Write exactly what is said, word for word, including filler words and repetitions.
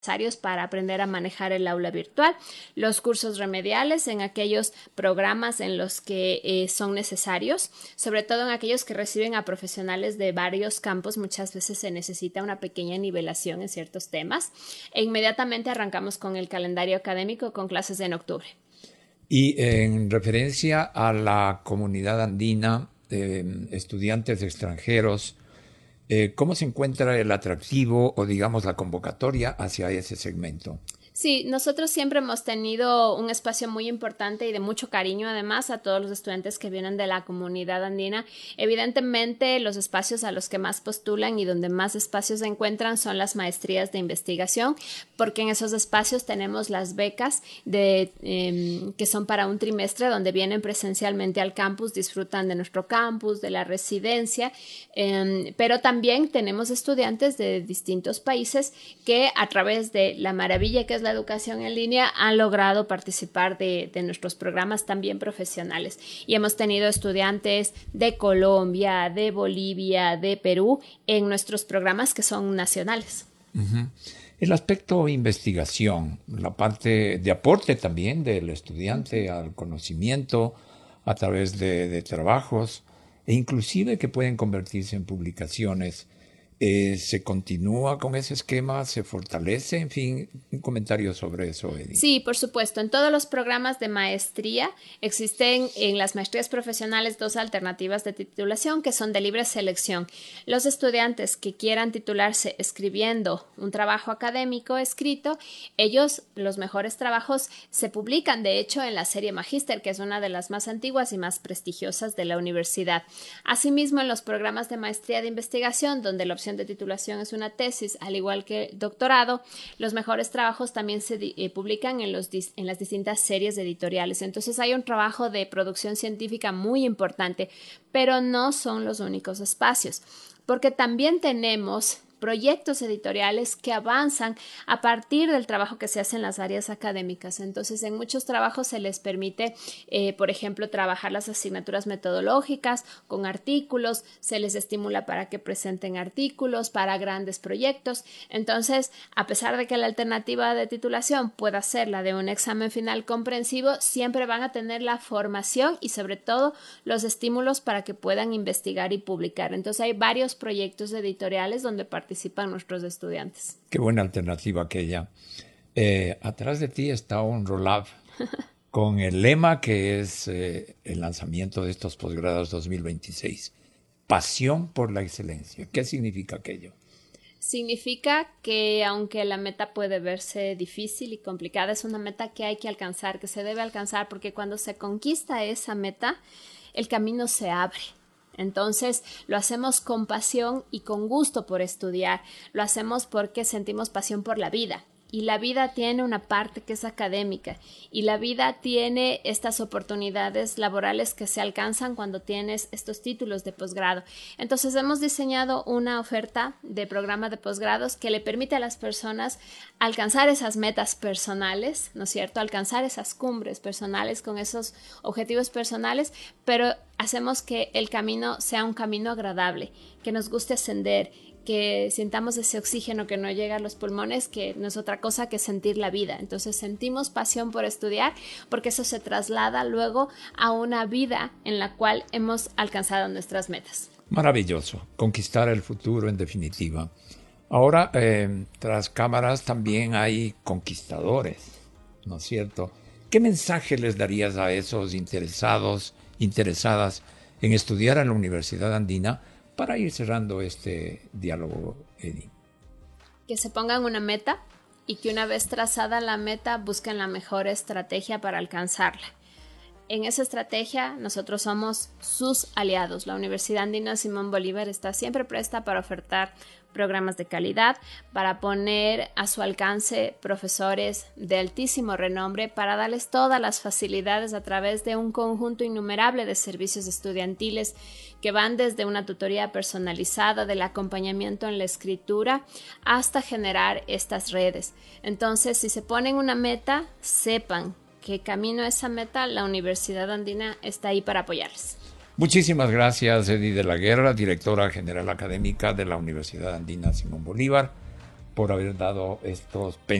necesarios para aprender a manejar el aula virtual, los cursos remediales en aquellos programas en los que eh, son necesarios, sobre todo en aquellos que reciben a profesionales de varios campos. Muchas veces se necesita una pequeña nivelación en ciertos temas, e inmediatamente arrancamos con el calendario académico con clases en octubre. Y en referencia a la comunidad andina de estudiantes extranjeros, Eh, ¿cómo se encuentra el atractivo o, digamos, la convocatoria hacia ese segmento? Sí, nosotros siempre hemos tenido un espacio muy importante y de mucho cariño, además, a todos los estudiantes que vienen de la comunidad andina. Evidentemente, los espacios a los que más postulan y donde más espacios se encuentran son las maestrías de investigación, porque en esos espacios tenemos las becas de, eh, que son para un trimestre, donde vienen presencialmente al campus, disfrutan de nuestro campus, de la residencia, eh, pero también tenemos estudiantes de distintos países que, a través de la maravilla que es la educación en línea, han logrado participar de, de nuestros programas también profesionales, y hemos tenido estudiantes de Colombia, de Bolivia, de Perú en nuestros programas que son nacionales. Uh-huh. El aspecto investigación, la parte de aporte también del estudiante uh-huh. al conocimiento a través de, de trabajos e inclusive que pueden convertirse en publicaciones. Eh, ¿Se continúa con ese esquema? ¿Se fortalece? En fin, un comentario sobre eso, Edith. Sí, por supuesto. En todos los programas de maestría existen en las maestrías profesionales dos alternativas de titulación que son de libre selección. Los estudiantes que quieran titularse escribiendo un trabajo académico escrito, ellos, los mejores trabajos, se publican, de hecho, en la serie Magíster, que es una de las más antiguas y más prestigiosas de la universidad. Asimismo, en los programas de maestría de investigación, donde la opción de titulación es una tesis, al igual que el doctorado, los mejores trabajos también se eh, publican en, los, en las distintas series editoriales. Entonces hay un trabajo de producción científica muy importante, pero no son los únicos espacios, porque también tenemos proyectos editoriales que avanzan a partir del trabajo que se hace en las áreas académicas. Entonces, en muchos trabajos se les permite, eh, por ejemplo, trabajar las asignaturas metodológicas con artículos, se les estimula para que presenten artículos para grandes proyectos. Entonces, a pesar de que la alternativa de titulación pueda ser la de un examen final comprensivo, siempre van a tener la formación y, sobre todo, los estímulos para que puedan investigar y publicar. Entonces, hay varios proyectos editoriales donde participan participan nuestros estudiantes. Qué buena alternativa aquella. Eh, atrás de ti está un roll-up con el lema que es eh, el lanzamiento de estos posgrados dos mil veintiséis. Pasión por la excelencia. ¿Qué significa aquello? Significa que aunque la meta puede verse difícil y complicada, es una meta que hay que alcanzar, que se debe alcanzar, porque cuando se conquista esa meta, el camino se abre. Entonces lo hacemos con pasión y con gusto por estudiar, lo hacemos porque sentimos pasión por la vida. Y la vida tiene una parte que es académica, y la vida tiene estas oportunidades laborales que se alcanzan cuando tienes estos títulos de posgrado. Entonces hemos diseñado una oferta de programa de posgrados que le permite a las personas alcanzar esas metas personales, ¿no es cierto? Alcanzar esas cumbres personales con esos objetivos personales, pero hacemos que el camino sea un camino agradable, que nos guste ascender, que sintamos ese oxígeno que no llega a los pulmones, que no es otra cosa que sentir la vida. Entonces sentimos pasión por estudiar porque eso se traslada luego a una vida en la cual hemos alcanzado nuestras metas. Maravilloso, conquistar el futuro en definitiva. Ahora, eh, tras cámaras también hay conquistadores, ¿no es cierto? ¿Qué mensaje les darías a esos interesados, interesadas en estudiar en la Universidad Andina para ir cerrando este diálogo, Edith? Que se pongan una meta y que una vez trazada la meta busquen la mejor estrategia para alcanzarla. En esa estrategia nosotros somos sus aliados. La Universidad Andina Simón Bolívar está siempre presta para ofertar programas de calidad, para poner a su alcance profesores de altísimo renombre, para darles todas las facilidades a través de un conjunto innumerable de servicios estudiantiles que van desde una tutoría personalizada, del acompañamiento en la escritura, hasta generar estas redes. Entonces, si se ponen una meta, sepan que camino a esa meta, la Universidad Andina está ahí para apoyarles. Muchísimas gracias, Edith de la Guerra, directora general académica de la Universidad Andina Simón Bolívar, por haber dado estos